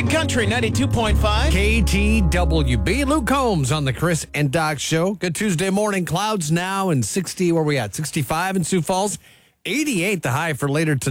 Big Country 92.5. KTWB. Luke Combs on the Chris and Doc Show. Good Tuesday morning. Clouds now and 60, where we at? 65 in Sioux Falls. 88 the high for later tonight.